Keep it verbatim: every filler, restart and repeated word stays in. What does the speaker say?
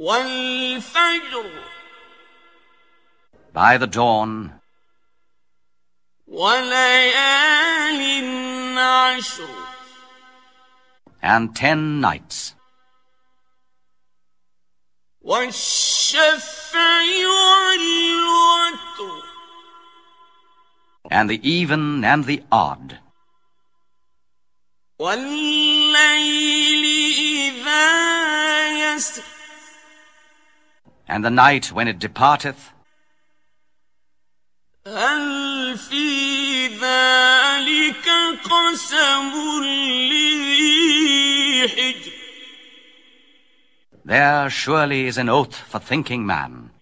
وَالْفَجْرِ By the dawn, وَلَيَالٍ عَشْرٍ and ten nights, وَالشَّفْعِ وَالْوَتْرِ and the even and the odd, وَاللَّيْلِ إِذَا يَسْرِ and the night when it departeth. هَلْ فِي ذَلِكَ قَسَمٌ لِّذِي حِجْرٍ There surely is an oath for thinking man.